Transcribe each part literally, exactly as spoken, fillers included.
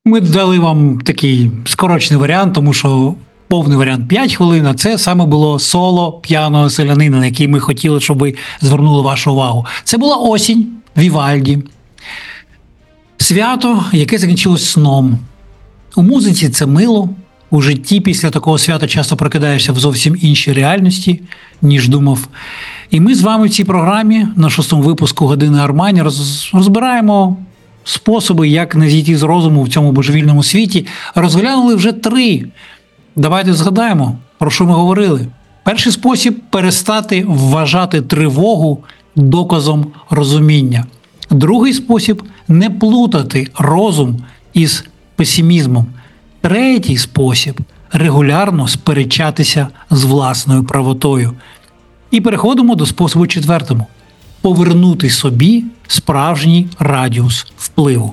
Ми дали вам такий скорочений варіант, тому що повний варіант п'ять хвилин, а це саме було соло п'яного селянина, на який ми хотіли, щоб ви звернули вашу увагу. Це була осінь Вівальді. Свято, яке закінчилось сном. У музиці це мило. У житті після такого свята часто прокидаєшся в зовсім іншій реальності, ніж думав. І ми з вами в цій програмі, на шостому випуску «Години Армані», роз, розбираємо способи, як не зійти з розуму в цьому божевільному світі. Розглянули вже три. Давайте згадаємо, про що ми говорили. Перший спосіб – перестати вважати тривогу доказом розуміння. Другий спосіб – не плутати розум із песимізмом. Третій спосіб – регулярно сперечатися з власною правотою. І переходимо до способу четвертому – повернути собі справжній радіус впливу.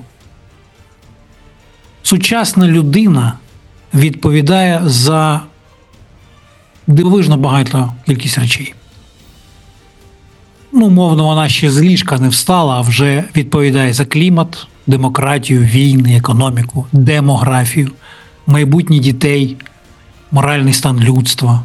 Сучасна людина відповідає за дивовижно багато кількість речей. Ну, мовно, вона ще з ліжка не встала, а вже відповідає за клімат, демократію, війни, економіку, демографію, майбутнє дітей, моральний стан людства.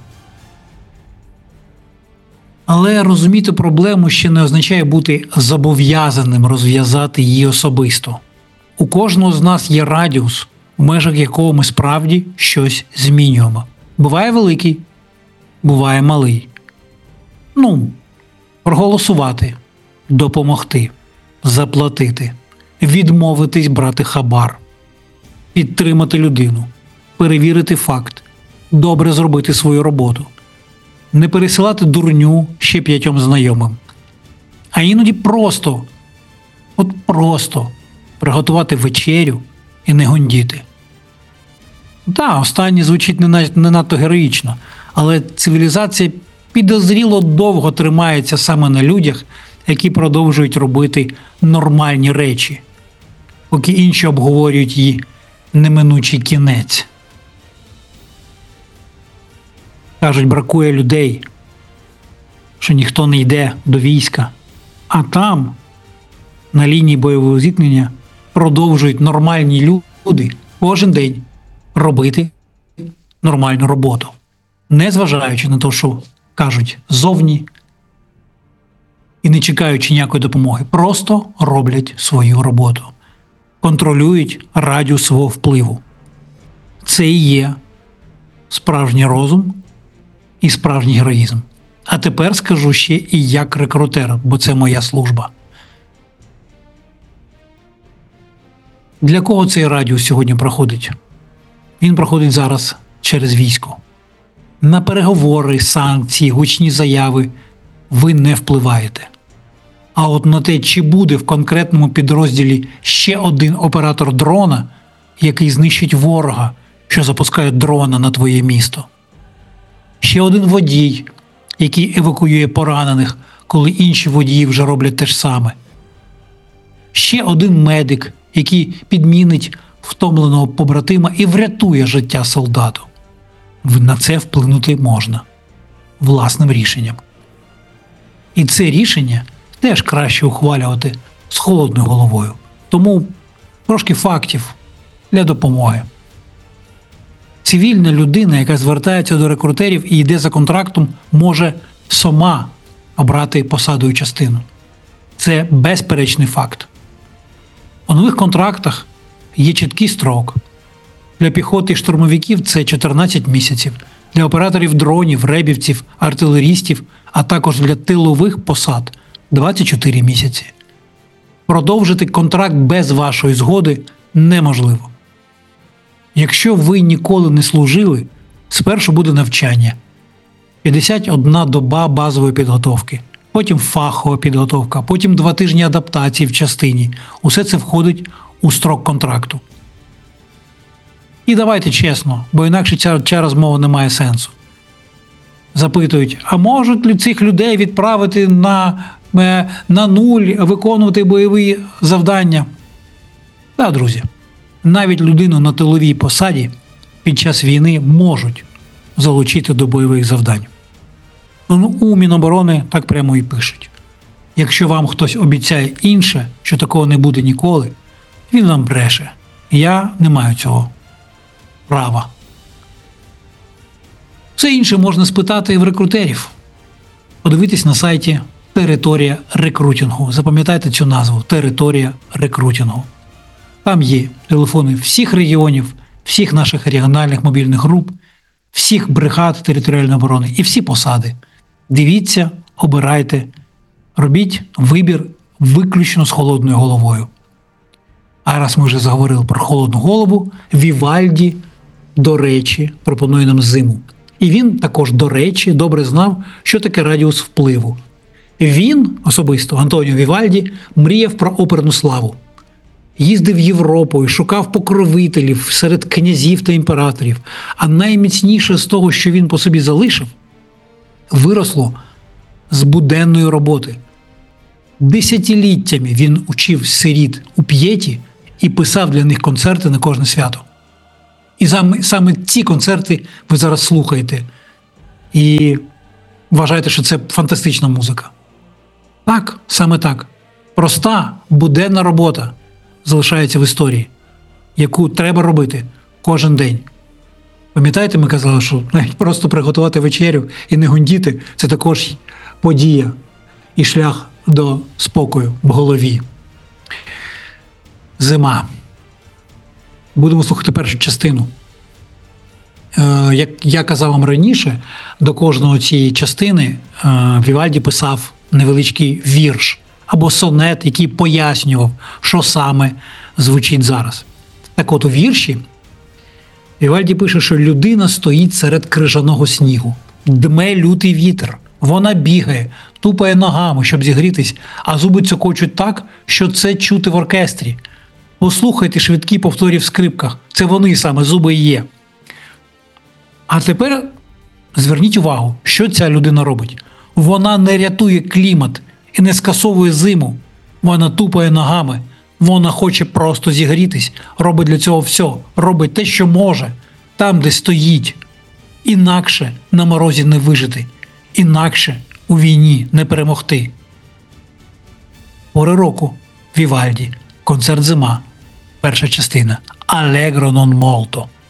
Але розуміти проблему ще не означає бути зобов'язаним розв'язати її особисто. У кожного з нас є радіус, в межах якого ми справді щось змінюємо. Буває великий, буває малий. Ну, проголосувати, допомогти, заплатити, відмовитись брати хабар, підтримати людину, перевірити факт, добре зробити свою роботу, не пересилати дурню ще п'ятьом знайомим, а іноді просто, от просто приготувати вечерю і не гондіти. Так, останнє звучить не, не надто героїчно, але цивілізація підозріло довго тримається саме на людях, які продовжують робити нормальні речі, поки інші обговорюють її неминучий кінець. Кажуть, бракує людей, що ніхто не йде до війська, а там, на лінії бойового зіткнення, продовжують нормальні люди кожен день робити нормальну роботу, незважаючи на те, що кажуть ззовні і не чекаючи ніякої допомоги, просто роблять свою роботу, контролюють радіус свого впливу. Це і є справжній розум і справжній героїзм. А тепер скажу ще і як рекрутер, бо це моя служба. Для кого цей радіус сьогодні проходить? Він проходить зараз через військо. На переговори, санкції, гучні заяви ви не впливаєте. А от на те, чи буде в конкретному підрозділі ще один оператор дрона, який знищить ворога, що запускає дрона на твоє місто. Ще один водій, який евакуює поранених, коли інші водії вже роблять те ж саме. Ще один медик, який підмінить втомленого побратима і врятує життя солдату. На це вплинути можна власним рішенням. І це рішення теж краще ухвалювати з холодною головою. Тому трошки фактів для допомоги. Цивільна людина, яка звертається до рекрутерів і йде за контрактом, може сама обрати посаду і частину. Це безперечний факт. У нових контрактах є чіткий строк. Для піхоти і штурмовиків це чотирнадцять місяців, для операторів дронів, ребівців, артилерістів, а також для тилових посад – двадцять чотири місяці. Продовжити контракт без вашої згоди неможливо. Якщо ви ніколи не служили, спершу буде навчання. п'ятдесят одна доба базової підготовки, потім фахова підготовка, потім два тижні адаптації в частині. Усе це входить у строк контракту. І давайте чесно, бо інакше ця, ця розмова не має сенсу. Запитують, а можуть ли цих людей відправити на, на нуль, виконувати бойові завдання? Так, друзі, навіть людину на тиловій посаді під час війни можуть залучити до бойових завдань. Ну, у Міноборони так прямо і пишуть. Якщо вам хтось обіцяє інше, що такого не буде ніколи, він вам бреше. Я не маю цього права. Все інше можна спитати і в рекрутерів. Подивитись на сайті «Територія рекрутингу». Запам'ятайте цю назву «Територія рекрутингу». Там є телефони всіх регіонів, всіх наших регіональних мобільних груп, всіх бригад територіальної оборони і всі посади. Дивіться, обирайте, робіть вибір виключно з холодною головою. А раз ми вже заговорили про холодну голову, Вівальді, до речі, пропонує нам зиму. І він також, до речі, добре знав, що таке радіус впливу. Він, особисто, Антоніо Вівальді, мріяв про оперну славу. Їздив Європою, шукав покровителів серед князів та імператорів. А найміцніше з того, що він по собі залишив, виросло з буденної роботи. Десятиліттями він учив сиріт у П'єті і писав для них концерти на кожне свято. І саме, саме ці концерти ви зараз слухаєте. І вважаєте, що це фантастична музика. Так, саме так. Проста, буденна робота залишається в історії, яку треба робити кожен день. Пам'ятаєте, ми казали, що навіть просто приготувати вечерю і не гундіти – це також подія і шлях до спокою в голові. Зима. Будемо слухати першу частину. Е, як я казав вам раніше, до кожної цієї частини е, Вівальді писав невеличкий вірш або сонет, який пояснював, що саме звучить зараз. Так от у вірші Вівальді пише, що людина стоїть серед крижаного снігу, дме лютий вітер, вона бігає, тупає ногами, щоб зігрітись, а зуби цокочуть так, що це чути в оркестрі. Послухайте швидкі повторі в скрипках, це вони саме, зуби і є. А тепер зверніть увагу, що ця людина робить. Вона не рятує клімат і не скасовує зиму. Вона тупає ногами. Вона хоче просто зігрітись, робить для цього все, робить те, що може, там, де стоїть. Інакше на морозі не вижити, інакше у війні не перемогти. Пори року, Вівальді, концерт «Зима», перша частина, «Allegro non molto».